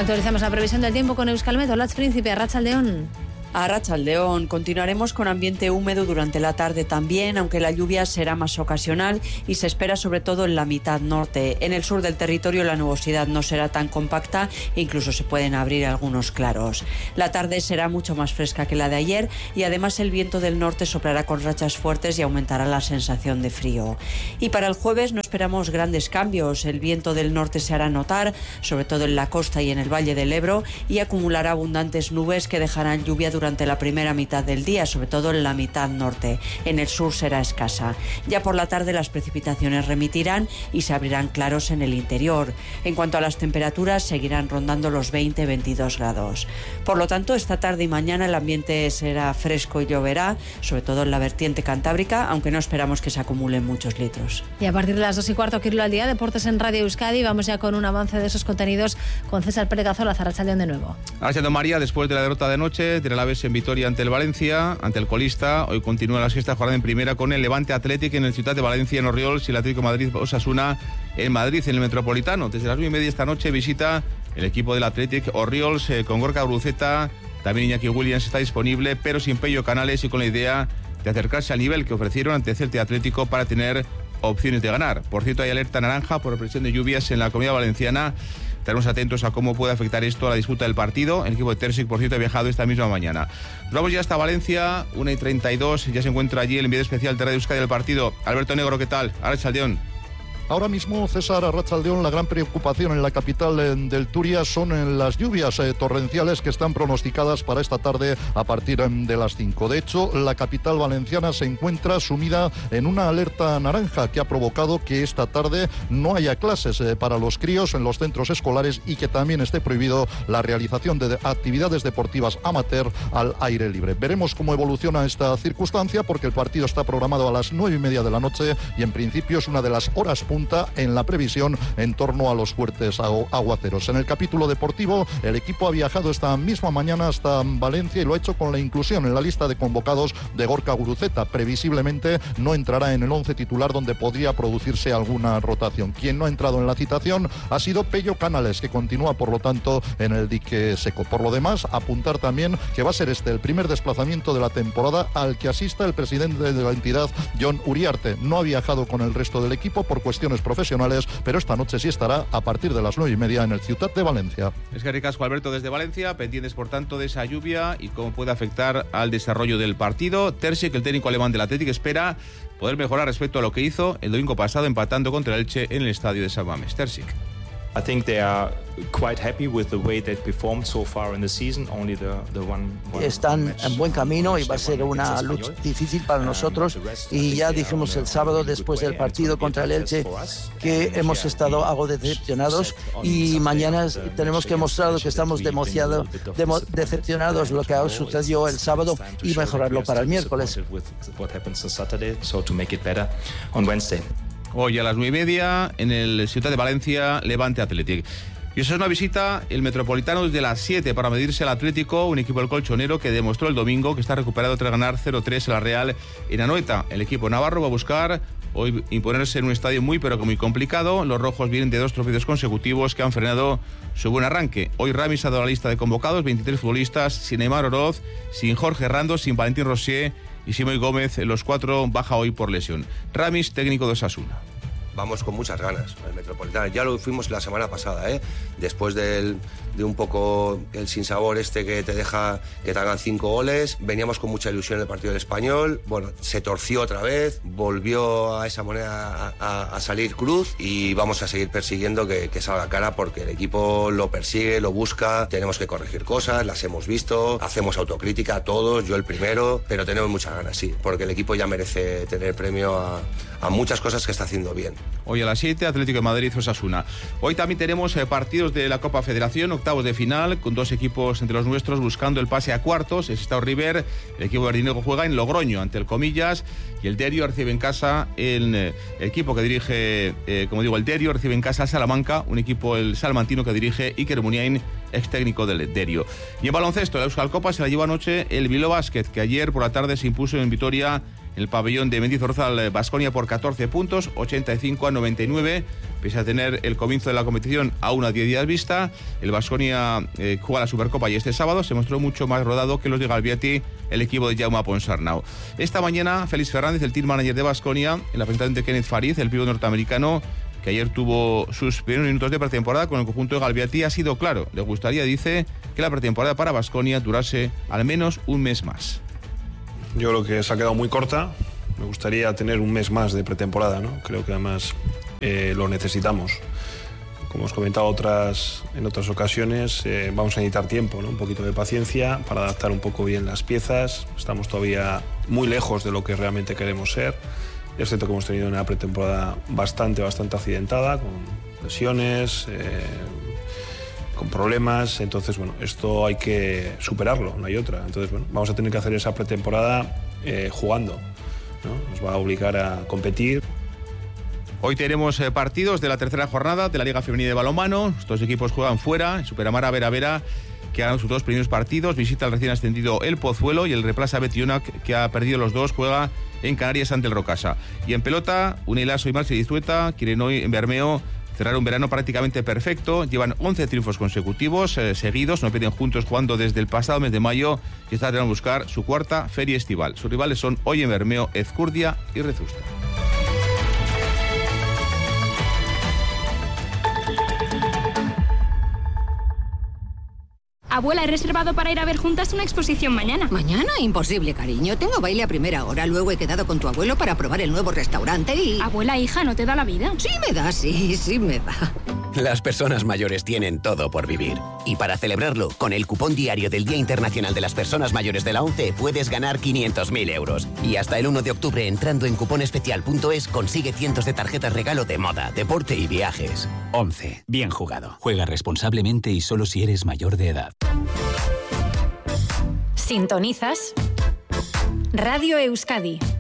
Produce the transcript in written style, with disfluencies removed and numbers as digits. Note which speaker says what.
Speaker 1: Actualizamos la previsión del tiempo con Euskalmet. Hola, Príncipe, Arratsaldeon.
Speaker 2: Arratsaldeon, continuaremos con ambiente húmedo durante la tarde también, aunque la lluvia será más ocasional y se espera sobre todo en la mitad norte. En el sur del territorio la nubosidad no será tan compacta e incluso se pueden abrir algunos claros. La tarde será mucho más fresca que la de ayer y además el viento del norte soplará con rachas fuertes y aumentará la sensación de frío. Y para el jueves no esperamos grandes cambios. El viento del norte se hará notar, sobre todo en la costa y en el Valle del Ebro, y acumulará abundantes nubes que dejarán lluvia durante la primera mitad del día, sobre todo en la mitad norte. En el sur será escasa. Ya por la tarde las precipitaciones remitirán y se abrirán claros en el interior. En cuanto a las temperaturas, seguirán rondando los 20-22 grados. Por lo tanto, esta tarde y mañana el ambiente será fresco y lloverá, sobre todo en la vertiente cantábrica, aunque no esperamos que se acumulen muchos litros.
Speaker 1: Y a partir de las 2:15, Kirlo al día, Deportes en Radio Euskadi. Vamos ya con un avance de esos contenidos con César Pérez Cazola. Arratsaldeon de nuevo.
Speaker 3: Arratsaldeon, María. Después de la derrota de anoche, tiene la en Vitoria ante el Valencia, ante el colista. Hoy continúa la sexta jornada en primera con el Levante Athletic en el Ciutat de Valencia, en Orriols, y el Atlético de Madrid Osasuna en Madrid, en el Metropolitano. Desde las 9:30 esta noche visita el equipo del Athletic Orriols con Gorka Guruceta. También Iñaki Williams está disponible, pero sin Pello Canales y con la idea de acercarse al nivel que ofrecieron ante Celta Atlético para tener opciones de ganar. Por cierto, hay alerta naranja por presión de lluvias en la Comunidad Valenciana. Estaremos atentos a cómo puede afectar esto a la disputa del partido. El equipo de Terzic, por cierto, ha viajado esta misma mañana. Nos vamos ya hasta Valencia, 1:32. Ya se encuentra allí el enviado especial de Radio Euskadi del partido. Alberto Negro, ¿qué tal? Arratsaldeon.
Speaker 4: Ahora mismo, César, Arratsaldeon, la gran preocupación en la capital del Turia son las lluvias torrenciales que están pronosticadas para esta tarde a partir de las 5. De hecho, la capital valenciana se encuentra sumida en una alerta naranja que ha provocado que esta tarde no haya clases para los críos en los centros escolares y que también esté prohibido la realización de actividades deportivas amateur al aire libre. Veremos cómo evoluciona esta circunstancia porque el partido está programado a las 9:30 de la noche y en principio es una de las horas punta en la previsión en torno a los fuertes aguaceros. En el capítulo deportivo, el equipo ha viajado esta misma mañana hasta Valencia y lo ha hecho con la inclusión en la lista de convocados de Gorka Guruceta. Previsiblemente no entrará en el 11 titular donde podría producirse alguna rotación. Quien no ha entrado en la citación ha sido Pello Canales, que continúa por lo tanto en el dique seco. Por lo demás, apuntar también que va a ser este el primer desplazamiento de la temporada al que asista el presidente de la entidad, Jon Uriarte. No ha viajado con el resto del equipo por cuestiones profesionales, pero esta noche sí estará a partir de las 9:30 en el Ciutat de Valencia.
Speaker 3: Es que ricasco, Alberto, desde Valencia, pendientes por tanto de esa lluvia y cómo puede afectar al desarrollo del partido. Terzic, el técnico alemán del Athletic, espera poder mejorar respecto a lo que hizo el domingo pasado empatando contra el Elche en el estadio de San Mamés. Terzic.
Speaker 5: I think they are quite happy with the way they performed so far in the season. Only the one
Speaker 6: Están en buen camino y va a ser una lucha difícil para nosotros. Y ya dijimos el sábado después del partido contra el Elche que hemos estado algo decepcionados y mañana tenemos que mostrar que estamos decepcionados lo que sucedió el sábado y mejorarlo para el miércoles.
Speaker 3: Hoy a las 9:30 en el Ciutat de Valencia, Levante Athletic. Y eso es una visita el Metropolitano desde las 7 para medirse al Atlético, un equipo del colchonero que demostró el domingo que está recuperado tras ganar 0-3 en la Real en Anoeta. El equipo navarro va a buscar hoy imponerse en un estadio muy pero que muy complicado. Los rojos vienen de 2 tropiezos consecutivos que han frenado su buen arranque. Hoy Ramis ha dado la lista de convocados, 23 futbolistas, sin Neymar Oroz, sin Jorge Rando, sin Valentín Rosier y Simoy Gómez. Los 4 baja hoy por lesión. Ramis, técnico de Osasuna.
Speaker 7: Vamos con muchas ganas al Metropolitano. Ya lo fuimos la semana pasada, después de un poco el sinsabor que te deja que te hagan 5 goles. Veníamos con mucha ilusión en el partido del Español. Bueno, se torció otra vez, volvió a esa moneda a salir cruz y vamos a seguir persiguiendo que salga cara porque el equipo lo persigue, lo busca. Tenemos que corregir cosas, las hemos visto, hacemos autocrítica todos, yo el primero, pero tenemos muchas ganas, sí, porque el equipo ya merece tener premio a muchas cosas que está haciendo bien.
Speaker 3: Hoy a las 7, Atlético de Madrid, Osasuna. Hoy también tenemos partidos de la Copa Federación, octavos de final, con 2 equipos entre los nuestros buscando el pase a cuartos. El Sestao River, el equipo verdinegro juega en Logroño ante el Comillas y el Derio recibe en casa el equipo que dirige, el Derio recibe en casa al Salamanca, un equipo, el salmantino, que dirige Iker Muniain, ex técnico del Derio. Y en baloncesto, la Euskal Copa se la llevó anoche el Bilbao Basket, que ayer por la tarde se impuso en Vitoria En el pabellón de Mendizorroza, Baskonia por 14 puntos, 85-99. Pese a tener el comienzo de la competición aún a 10 días vista, el Baskonia juega la Supercopa y este sábado se mostró mucho más rodado que los de Galbiati, el equipo de Jaume Ponsarnau. Esta mañana, Félix Fernández, el team manager de Baskonia, en la presentación de Kenneth Fariz, el pívot norteamericano, que ayer tuvo sus primeros minutos de pretemporada con el conjunto de Galbiati, ha sido claro. Le gustaría, dice, que la pretemporada para Baskonia durase al menos un mes más.
Speaker 8: Yo creo que se ha quedado muy corta. Me gustaría tener un mes más de pretemporada, ¿no? Creo que además lo necesitamos. Como os he comentado en otras ocasiones, vamos a necesitar tiempo, ¿no? Un poquito de paciencia para adaptar un poco bien las piezas. Estamos todavía muy lejos de lo que realmente queremos ser. Es cierto que hemos tenido una pretemporada bastante accidentada, con lesiones, con problemas. Entonces, bueno, esto hay que superarlo, no hay otra. Entonces, bueno, vamos a tener que hacer esa pretemporada jugando, ¿no? Nos va a obligar a competir.
Speaker 3: Hoy tenemos partidos de la tercera jornada de la Liga Femenina de Balonmano. Estos equipos juegan fuera, en Superamara Vera, que ha ganado sus 2 primeros partidos. Visita al recién ascendido el Pozuelo, y el Replaza Betionac, que ha perdido los 2, juega en Canarias ante el Rocasa. Y en pelota, Unilaso y Marci Dizueta quieren hoy en Bermeo cerrar un verano prácticamente perfecto. Llevan 11 triunfos consecutivos seguidos, no pierden juntos jugando desde el pasado mes de mayo, y están tratando de buscar su cuarta feria estival. Sus rivales son hoy en Bermeo, Ezcurdia y Rezusta.
Speaker 9: Abuela, he reservado para ir a ver juntas una exposición mañana.
Speaker 10: ¿Mañana? Imposible, cariño. Tengo baile a primera hora. Luego he quedado con tu abuelo para probar el nuevo restaurante y...
Speaker 9: Abuela, hija, ¿no te da la vida?
Speaker 10: Sí me da, sí me da.
Speaker 11: Las personas mayores tienen todo por vivir. Y para celebrarlo, con el cupón diario del Día Internacional de las Personas Mayores de la ONCE puedes ganar 500.000 euros. Y hasta el 1 de octubre, entrando en cuponespecial.es, consigue cientos de tarjetas regalo de moda, deporte y viajes. ONCE. Bien jugado.
Speaker 12: Juega responsablemente y solo si eres mayor de edad.
Speaker 13: Sintonizas Radio Euskadi.